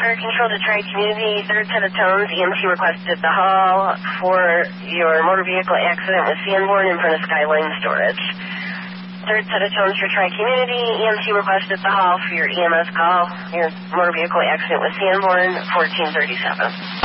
Fire Control to Tri-Community, third set of tones, EMT requested the hall for your motor vehicle accident with Sanborn in front of Skyline Storage. Third set of tones for Tri-Community, EMT requested the hall for your EMS call, your motor vehicle accident with Sanborn, 1437.